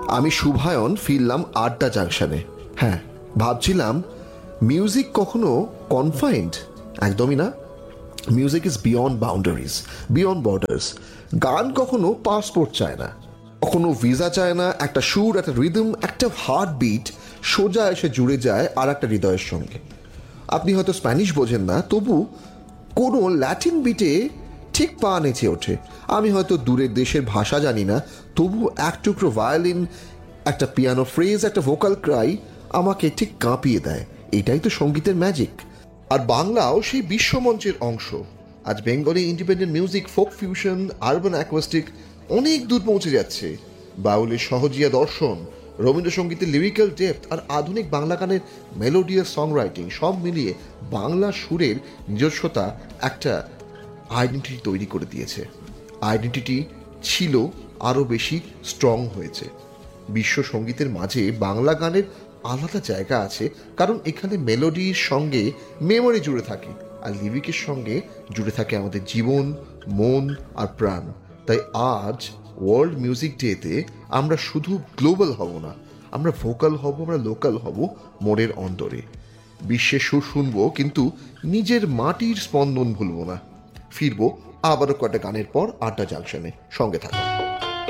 আমি শুভায়ন ফিরলাম আড্ডা জাংশনে। হ্যাঁ, ভাবছিলাম মিউজিক কখনো কনফাইন্ড? একদমই না। Music is beyond boundaries, beyond borders. গান কখনো পাসপোর্ট চায় না, কখনো ভিসা চায় না। একটা সুর, একটা রিদম, একটা হার্ট বিট সোজা এসে জুড়ে যায় আর একটা হৃদয়ের সঙ্গে। আপনি হয়তো স্প্যানিশ বোঝেন না, তবু কোনো ল্যাটিন বিটে ঠিক পা নেচে ওঠে। আমি হয়তো দূরের দেশের ভাষা জানি না, তবু এক টুকরো ভায়োলিন, একটা পিয়ানো ফ্রেজ, একটা ভোকাল ক্রাই আমাকে ঠিক কাঁপিয়ে দেয়। এটাই তো সঙ্গীতের ম্যাজিক। আর বাংলাও সেই বিশ্বমঞ্চের অংশ। আজ Bengali independent music, folk fusion, urban acoustic অনেক দূর পৌঁছে যাচ্ছে। বাউলের সহজিয়া দর্শন, রবীন্দ্রসঙ্গীতের লিরিক্যাল ডেপথ আর আধুনিক বাংলা গানের মেলোডিয়াস সং রাইটিং সব মিলিয়ে বাংলা সুরের নিজস্বতা একটা আইডেন্টিটি তৈরি করে দিয়েছে। আইডেন্টিটি ছিল আরও বেশি স্ট্রং হয়েছে। বিশ্ব সঙ্গীতের মাঝে বাংলা গানের আলাদা জায়গা আছে, কারণ এখানে মেলোডির সঙ্গে মেমোরি জুড়ে থাকে, আর লিরিকের সঙ্গে জুড়ে থাকে আমাদের জীবন, মন আর প্রাণ। তাই আজ ওয়ার্ল্ড মিউজিক ডেতে আমরা শুধু গ্লোবাল হব না, আমরা ভোকাল হব, আমরা লোকাল হব মনের অন্তরে। বিশ্বের সুর শুনবো, কিন্তু নিজের মাটির স্পন্দন ভুলব না। ফিরবো আবারও কটা গানের পর আড্ডা জাংশনে। সঙ্গে থাকুন।